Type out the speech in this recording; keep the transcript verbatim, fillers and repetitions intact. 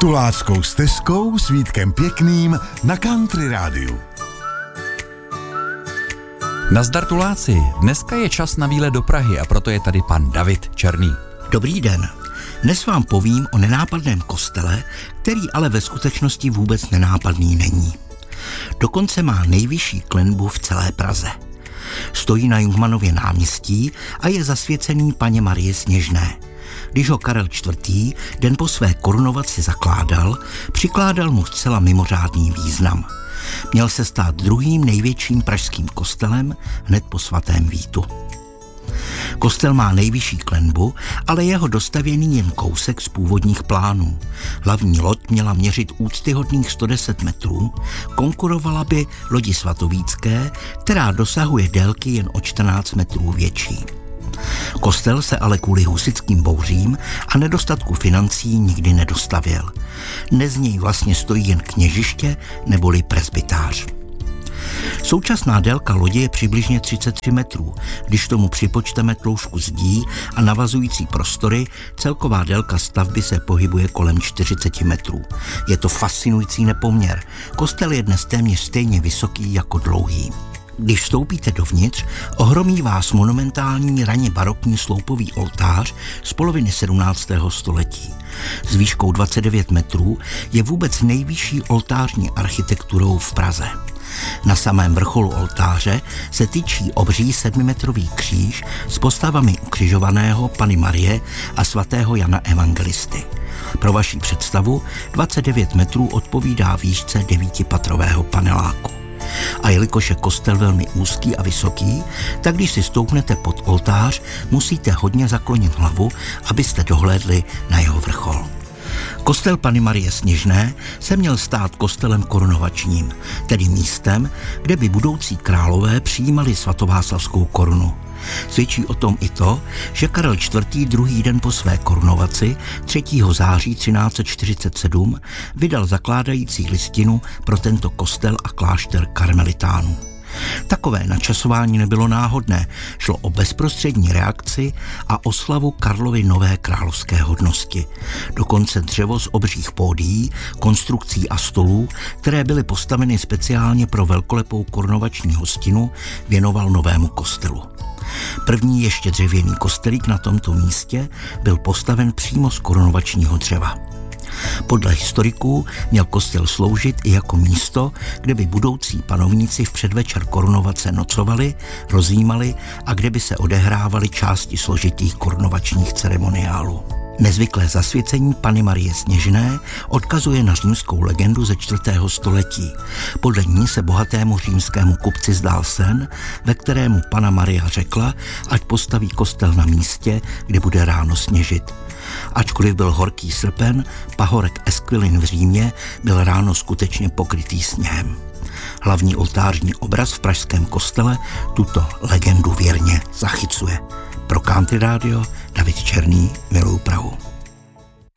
Tuláckou stezkou s Vítkem Pěkným na Country Rádiu. Nazdar Tuláci, dneska je čas na výlet do Prahy a proto je tady pan David Černý. Dobrý den. Dnes vám povím o nenápadném kostele, který ale ve skutečnosti vůbec nenápadný není. Dokonce má nejvyšší klenbu v celé Praze. Stojí na Jungmannově náměstí a je zasvěcený Panně Marii Sněžné. Když ho Karel čtvrtý. den po své korunovaci zakládal, přikládal mu zcela mimořádný význam. Měl se stát druhým největším pražským kostelem hned po svatém Vítu. Kostel má nejvyšší klenbu, ale jeho dostavěný jen kousek z původních plánů. Hlavní loď měla měřit úctyhodných sto deset metrů, konkurovala by lodi svatovícké, která dosahuje délky jen o čtrnáct metrů větší. Kostel se ale kvůli husitským bouřím a nedostatku financí nikdy nedostavěl. Dnes z něj vlastně stojí jen kněžiště neboli presbytář. Současná délka lodě je přibližně třicet tři metrů. Když tomu připočteme tloušku zdí a navazující prostory, celková délka stavby se pohybuje kolem čtyřicet metrů. Je to fascinující nepoměr. Kostel je dnes téměř stejně vysoký jako dlouhý. Když vstoupíte dovnitř, ohromí vás monumentální raně barokní sloupový oltář z poloviny sedmnáctého století. S výškou dvacet devět metrů je vůbec nejvyšší oltářní architekturou v Praze. Na samém vrcholu oltáře se tyčí obří sedmimetrový kříž s postavami ukřižovaného Panny Marie a svatého Jana Evangelisty. Pro vaši představu dvacet devět metrů odpovídá výšce devítipatrového paneláku. A jelikož je kostel velmi úzký a vysoký, tak když si stoupnete pod oltář, musíte hodně zaklonit hlavu, abyste dohlédli na jeho vrchol. Kostel Panny Marie Sněžné se měl stát kostelem korunovačním, tedy místem, kde by budoucí králové přijímali svatováclavskou korunu. Svědčí o tom i to, že Karel čtvrtý. druhý den po své korunovaci třetího září třináct set čtyřicet sedm vydal zakládající listinu pro tento kostel a klášter karmelitánů. Takové načasování nebylo náhodné, šlo o bezprostřední reakci a oslavu Karlovy nové královské hodnosti. Dokonce dřevo z obřích pódií, konstrukcí a stolů, které byly postaveny speciálně pro velkolepou korunovační hostinu, věnoval novému kostelu. První ještě dřevěný kostelík na tomto místě byl postaven přímo z korunovačního dřeva. Podle historiků měl kostel sloužit i jako místo, kde by budoucí panovníci v předvečer korunovace nocovali, rozjímali a kde by se odehrávaly části složitých korunovačních ceremoniálů. Nezvyklé zasvěcení Panny Marie Sněžné odkazuje na římskou legendu ze čtvrtého století. Podle ní se bohatému římskému kupci zdál sen, ve kterému Panna Maria řekla, ať postaví kostel na místě, kde bude ráno sněžit. Ačkoliv byl horký srpen, pahorek Esquilin v Římě byl ráno skutečně pokrytý sněhem. Hlavní oltářní obraz v pražském kostele tuto legendu věrně zachycuje. Pro Country Radio David Černý, miluju Prahu.